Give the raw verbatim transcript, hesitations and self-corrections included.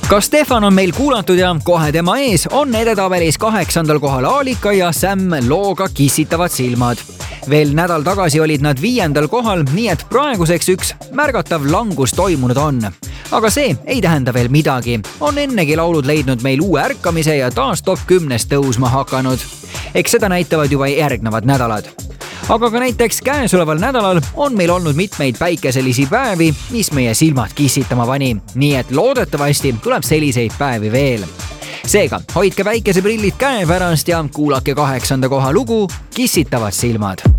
ka Stefan on meil kuulatud ja kohe tema ees on edetabelis kaheksandal kohal Aalika ja Sam looga Kissitavad silmad. Veel nädal tagasi olid nad viiendal kohal, nii et praeguseks üks märgatav langus toimunud on. Aga see ei tähenda veel midagi. On ennegi laulud leidnud meil uue ärkamise ja taas top kümnest tõusma hakanud. Eks seda näitavad juba järgnevad nädalad. Aga ka näiteks käesoleval nädalal on meil olnud mitmeid päikeselisi päevi, mis meie silmad kissitama pani. Nii et loodetavasti tuleb selliseid päevi veel. Seega, hoidke päikeseprillid käe pärast ja kuulake kaheksanda koha lugu Kissitavad silmad.